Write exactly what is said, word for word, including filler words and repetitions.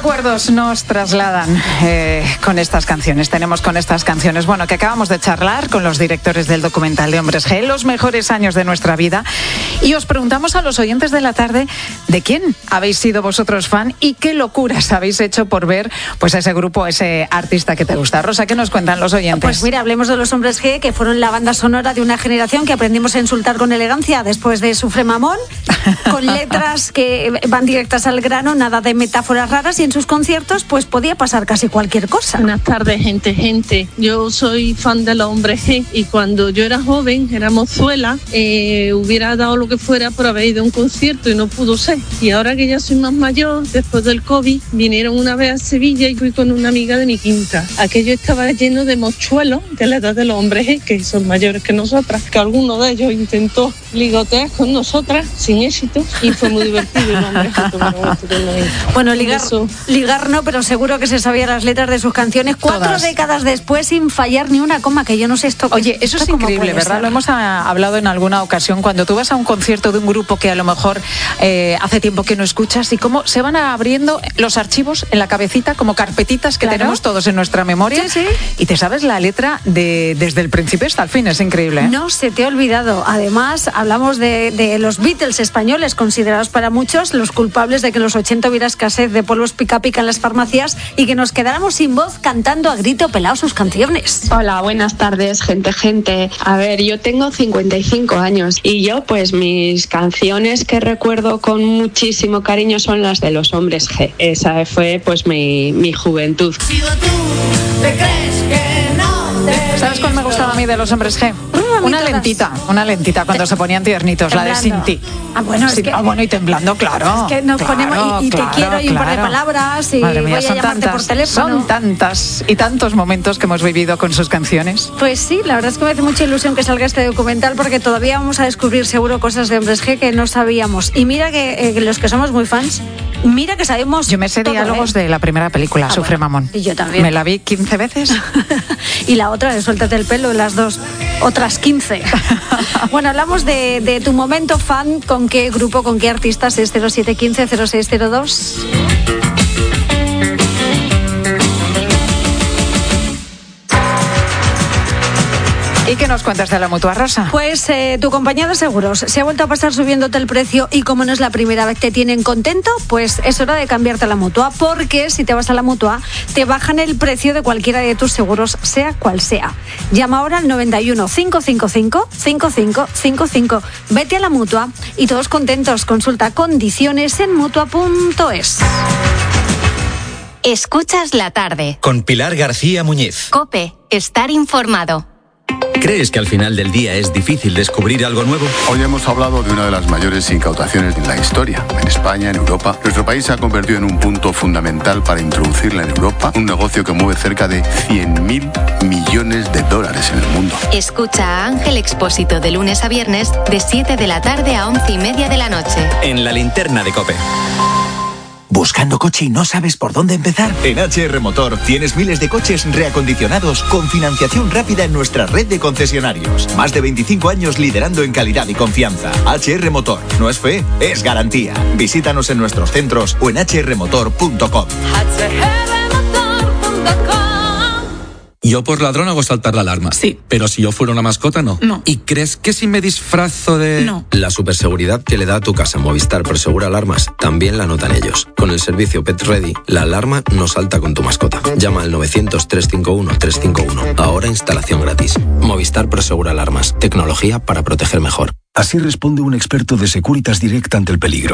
recuerdos nos trasladan eh, con estas canciones? Tenemos con estas canciones, bueno, que acabamos de charlar con los directores del documental de Hombres G, los mejores años de nuestra vida, y os preguntamos a los oyentes de la tarde de quién habéis sido vosotros fan y qué locuras habéis hecho por ver pues a ese grupo, a ese artista que te gusta. Rosa, ¿qué nos cuentan los oyentes? Pues mira, hablemos de los Hombres G, que fueron la banda sonora de una generación que aprendimos a insultar con elegancia después de Sufre Mamón, con letras que van directas al grano, nada de metáforas raras, y en sus conciertos pues podía pasar casi cualquier cosa. Buenas tardes, gente, gente. Yo soy fan de los Hombres G y cuando yo era joven, era mozuela, eh, hubiera dado lo que fuera por haber ido a un concierto y no pudo ser. Y ahora que ya soy más mayor, después del COVID, vinieron una vez a Sevilla y fui con una amiga de mi quinta. Aquello estaba lleno de mochuelos de la edad de los Hombres G, que son mayores que nosotras, que alguno de ellos intentó ligotear con nosotras sin éxito y fue muy divertido. Y los Hombres G tuvieron esto con nosotros. Bueno, ligar, ligar no, pero seguro que se sabía las letras de sus canciones cuatro Todas. décadas después sin fallar ni una coma, que yo no sé esto. Oye, eso es increíble, ¿verdad? Ser. Lo hemos a, hablado en alguna ocasión, cuando tú vas a un concierto de un grupo que a lo mejor eh, hace tiempo que no escuchas, y cómo se van abriendo los archivos en la cabecita como carpetitas que claro. tenemos todos en nuestra memoria, sí, sí. y te sabes la letra de, desde el principio hasta el fin. Es increíble, ¿eh? No se te ha olvidado. Además, hablamos de, de los Beatles españoles, considerados para muchos los culpables de que en los ochenta hubiera escasez de polvos pica pica en las farmacias y que nos quedáramos sin voz cantando a grito pelado sus canciones. Hola, buenas tardes, gente, gente. A ver, yo tengo cincuenta y cinco años y yo, pues, mis canciones que recuerdo con muchísimo cariño son las de los Hombres G. Esa fue, pues, mi, mi juventud. ¿Sabes cuál me gustaba a mí de los Hombres G? Una lentita, una lentita cuando se ponían tiernitos, temblando. La de Sin ti. Ah, bueno, sí, es que, ah, bueno, y temblando, claro. Es que nos claro, ponemos y, y claro, te quiero y un par de palabras y Madre mía, voy a llamarte tantas, por teléfono. Son tantas y tantos momentos que hemos vivido con sus canciones. Pues sí, la verdad es que me hace mucha ilusión que salga este documental, porque todavía vamos a descubrir seguro cosas de Hombres G que no sabíamos. Y mira que eh, los que somos muy fans, mira que sabemos. Yo me sé todo, diálogos ¿eh? de la primera película, ah, Sufre bueno, Mamón. Y yo también. Me la vi quince veces. Y la otra de Suéltate el pelo, las dos, otras quince. Bueno, hablamos de, de tu momento fan, con qué grupo, con qué artistas. Es cero siete uno cinco cero seis cero dos. ¿Y qué nos cuentas de la Mutua, Rosa? Pues eh, tu compañía de seguros se ha vuelto a pasar subiéndote el precio, y como no es la primera vez que te tienen contento, pues es hora de cambiarte a la Mutua, porque si te vas a la Mutua te bajan el precio de cualquiera de tus seguros, sea cual sea. Llama ahora al noventa y uno, cinco cinco cinco, cinco cinco cinco cinco. Vete a la Mutua y todos contentos. Consulta condiciones en mutua punto es. Escuchas la tarde. Con Pilar García Muñiz. COPE. Estar informado. ¿Crees que al final del día es difícil descubrir algo nuevo? Hoy hemos hablado de una de las mayores incautaciones de la historia. En España, en Europa, nuestro país se ha convertido en un punto fundamental para introducirla en Europa, un negocio que mueve cerca de cien mil millones de dólares en el mundo. Escucha a Ángel Expósito de lunes a viernes de siete de la tarde a once y media de la noche. En la linterna de COPE. ¿Buscando coche y no sabes por dónde empezar? En H R Motor tienes miles de coches reacondicionados con financiación rápida en nuestra red de concesionarios. Más de veinticinco años liderando en calidad y confianza. H R Motor. No es fe, es garantía. Visítanos en nuestros centros o en h r motor punto com. Yo por ladrón hago saltar la alarma. Sí. Pero si yo fuera una mascota, no. No. ¿Y crees que si me disfrazo de...? No. La superseguridad que le da a tu casa Movistar Prosegura Alarmas también la notan ellos. Con el servicio Pet Ready, la alarma no salta con tu mascota. Llama al novecientos, trescientos cincuenta y uno, trescientos cincuenta y uno. Ahora instalación gratis. Movistar Prosegura Alarmas. Tecnología para proteger mejor. Así responde un experto de Securitas Direct ante el peligro.